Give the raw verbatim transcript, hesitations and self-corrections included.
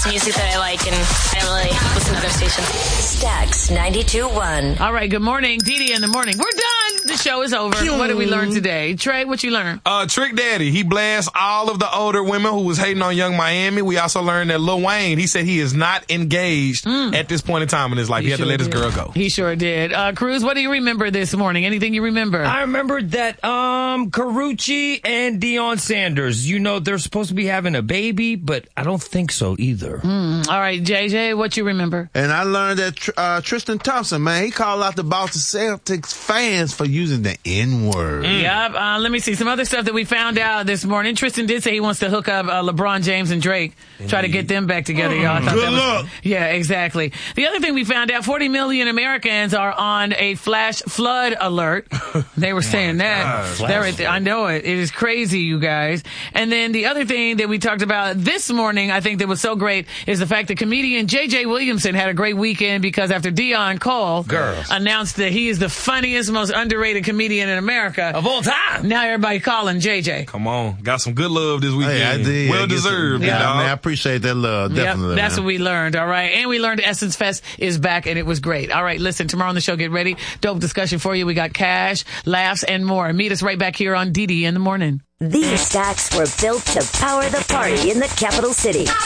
music that I like, and I don't really listen to other stations. Stax ninety-two point one. All right, good morning. Dee Dee in the morning. We're done. The show is over. What did we learn today? Trey, what you learn? Uh, Trick Daddy, he blasts all of the older women who was hating on Young Miami. We also learned that Lil Wayne, he said he is not engaged mm. at this point in time in his life. He, he had sure to let did. his girl go. He sure did. Uh, Cruz, what do you remember this morning? Anything you remember? I remembered that um, Karrueche and Deion Sanders, you know, they're supposed to be having a baby, but I don't think so either. Mm. All right, J J, what you remember? And I learned that uh, Tristan Thompson, man, he called out the Boston Celtics fans for using the N-word. Mm. Yep. Uh, let me see some other stuff that we found out this morning. Tristan did say he wants to hook up uh, LeBron James and Drake, Indeed. try to get them back together, y'all. I thought Good that was, luck. Yeah, exactly. The other thing we found out, forty million Americans are on a flash flood alert. They were saying that. They're at the, I know it. It is crazy, you guys. And then the other thing that we talked about this morning, I think that was so great, is the fact that comedian J J Williamson had a great weekend because after Deion Cole Girls. announced that he is the funniest, most underrated comedian in America of all time, now everybody calling J J. Come on. Got some good love this weekend. Hey, I did. Well I deserved. Yeah, dog. man, I appreciate that love. Definitely. Yep, that's man. what we learned. All right. And we learned Essence Fest is back and it was great. All right. Listen, tomorrow on the show, get ready. Dope discussion for you. We got cash, laughs, and more. Meet us right back here on Dee Dee in the morning. These stacks were built to power the party in the capital city.